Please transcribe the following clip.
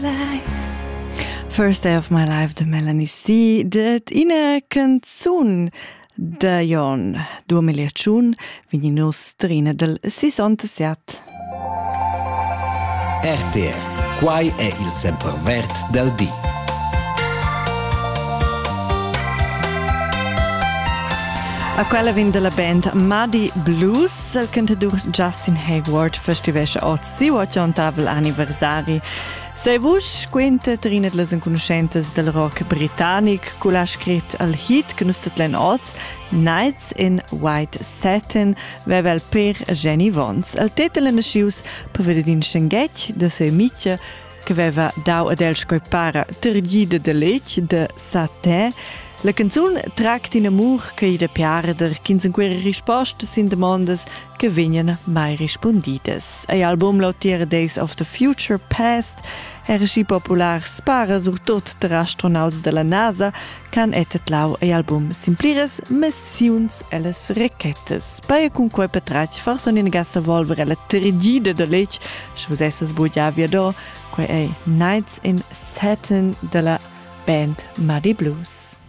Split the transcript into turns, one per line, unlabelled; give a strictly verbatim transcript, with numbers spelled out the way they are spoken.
First Day of My Life de Melanie C. Det ina canzun da Jon duemilaundici vini nostrina del sessantasette.
R T R, quai è il sempervert del dì.
A quella vin della band Muddy Blues, il cantador Justin Hayward festivescha oggi il ottantavel anniversari. Se vush quenta trina de las conoscentas del rock britannic, cul ha scrit al hit che nus tatlen oggi, Nights in White Satin, vevel per Jenny Vons. Il titel è nascius per vedere in Schengetch de se mitja che aveva dau ad el scoipara tergida de lec de satin. La canzun tracta in amor che i de piarder, quinze quere rispostas in demandas che vengono mai rispondidas. E album lautiera Days of the Future Past era schi popular spara sur tot der astronauts della NASA can etet lau e album simplires missiuns elles rakettes. Paia cun quei patrac forse in gassa volver alla tergida de lec, schvosessas bugiavia do, quei è Nights in Satin della band Muddy Blues.